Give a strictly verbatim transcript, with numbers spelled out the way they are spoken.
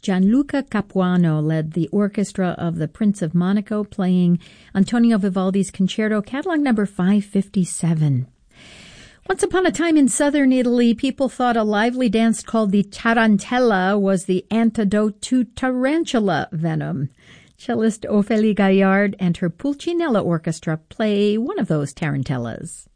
Gianluca Capuano led the orchestra of the Prince of Monaco, playing Antonio Vivaldi's Concerto, catalog number five fifty-seven. Once upon a time in southern Italy, people thought a lively dance called the tarantella was the antidote to tarantula venom. Cellist Ophélie Gaillard and her Pulcinella Orchestra play one of those tarantellas.